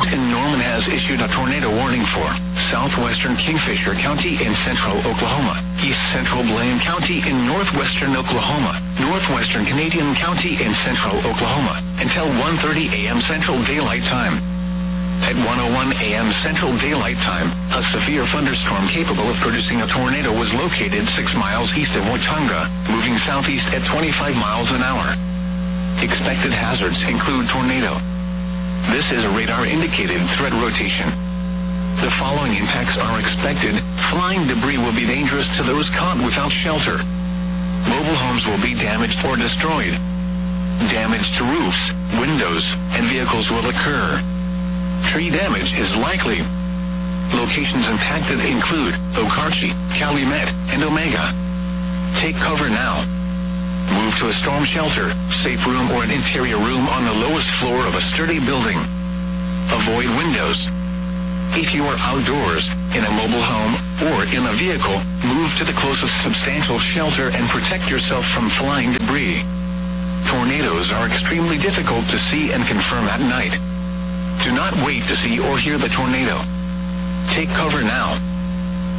in Norman has issued a tornado warning for southwestern Kingfisher County in central Oklahoma, east central Blaine County in northwestern Oklahoma, northwestern Canadian County in central Oklahoma, until 1:30 a.m. Central Daylight Time. At 1:01 a.m. Central Daylight Time, a severe thunderstorm capable of producing a tornado was located 6 miles east of Watonga, moving southeast at 25 miles an hour. Expected hazards include tornado. This is a radar-indicated threat rotation. The following impacts are expected. Flying debris will be dangerous to those caught without shelter. Mobile homes will be damaged or destroyed. Damage to roofs, windows, and vehicles will occur. Tree damage is likely. Locations impacted include Okarche, Calumet, and Omega. Take cover now. Move to a storm shelter, safe room, or an interior room on the lowest floor of a sturdy building. Avoid windows. If you are outdoors, in a mobile home, or in a vehicle, move to the closest substantial shelter and protect yourself from flying debris. Tornadoes are extremely difficult to see and confirm at night. Do not wait to see or hear the tornado. Take cover now.